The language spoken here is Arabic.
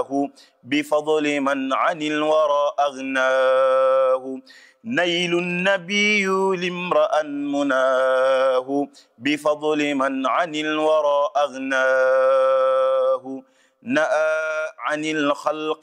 بفضل من عن الورى أغناه نيل النبي لامرأ مناه بفضل من عن الورى أغناه نأى عن الخلق